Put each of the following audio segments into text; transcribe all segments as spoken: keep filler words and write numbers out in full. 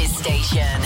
Forces Station.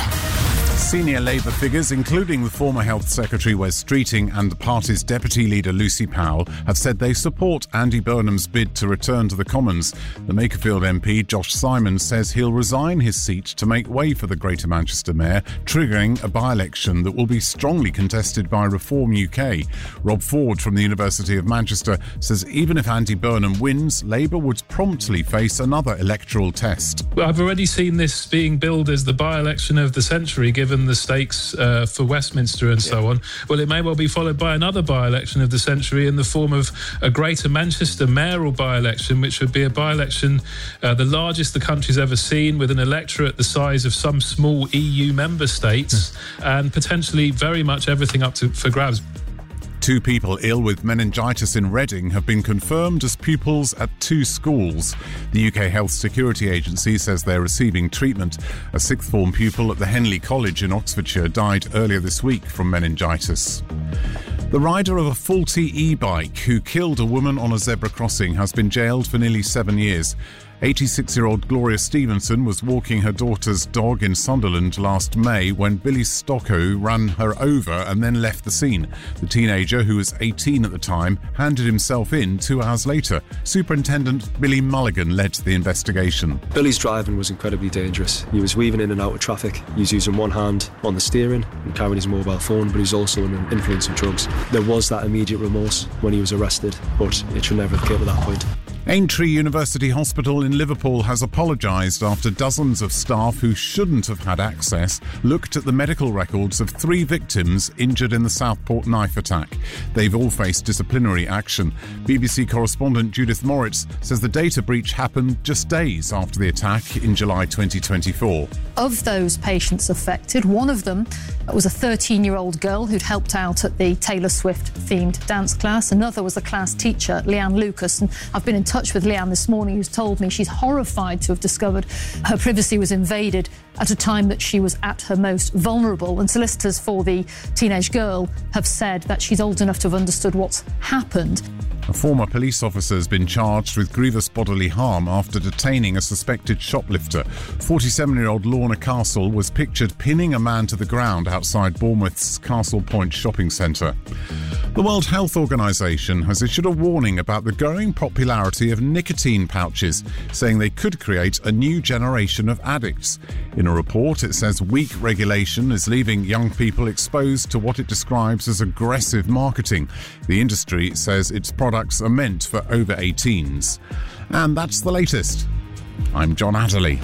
Senior Labour figures, including the former Health Secretary Wes Streeting and the party's Deputy Leader Lucy Powell, have said they support Andy Burnham's bid to return to the Commons. The Makerfield M P, Josh Simons, says he'll resign his seat to make way for the Greater Manchester Mayor, triggering a by-election that will be strongly contested by Reform U K. Rob Ford from the University of Manchester says even if Andy Burnham wins, Labour would promptly face another electoral test. Well, I've already seen this being billed as the by-election of the century, given the stakes uh, for Westminster and so on. Well, it may well be followed by another by-election of the century in the form of a Greater Manchester mayoral by-election, which would be a by-election uh, the largest the country's ever seen, with an electorate the size of some small E U member states, and potentially very much everything up to for grabs. Two people ill with meningitis in Reading have been confirmed as pupils at two schools. The U K Health Security Agency says they're receiving treatment. A sixth form pupil at the Henley College in Oxfordshire died earlier this week from meningitis. The rider of a faulty e-bike who killed a woman on a zebra crossing has been jailed for nearly seven years. eighty-six-year-old Gloria Stevenson was walking her daughter's dog in Sunderland last May when Billy Stocko ran her over and then left the scene. The teenager, who was eighteen at the time, handed himself in two hours later. Superintendent Billy Mulligan led the investigation. Billy's driving was incredibly dangerous. He was weaving in and out of traffic. He was using one hand on the steering and carrying his mobile phone, but he was also under the influence of drugs. There was that immediate remorse when he was arrested, but it should never have come to that point. Aintree University Hospital in Liverpool has apologised after dozens of staff who shouldn't have had access looked at the medical records of three victims injured in the Southport knife attack. They've all faced disciplinary action. B B C correspondent Judith Moritz says the data breach happened just days after the attack in July twenty twenty-four. Of those patients affected, one of them was a thirteen-year-old girl who'd helped out at the Taylor Swift-themed dance class. Another was the class teacher, Leanne Lucas, and I've been in touch with Leanne this morning, who's told me she's horrified to have discovered her privacy was invaded at a time that she was at her most vulnerable. And solicitors for the teenage girl have said that she's old enough to have understood what's happened. A former police officer has been charged with grievous bodily harm after detaining a suspected shoplifter. forty-seven-year-old Lorna Castle was pictured pinning a man to the ground outside Bournemouth's Castle Point shopping centre. The World Health Organization has issued a warning about the growing popularity of nicotine pouches, saying they could create a new generation of addicts. In a report, it says weak regulation is leaving young people exposed to what it describes as aggressive marketing. The industry says its products are meant for over eighteens. And that's the latest. I'm John Adderley.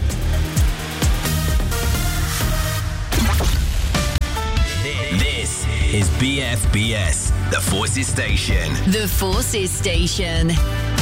This is B F B S, the Forces Station. The Forces Station.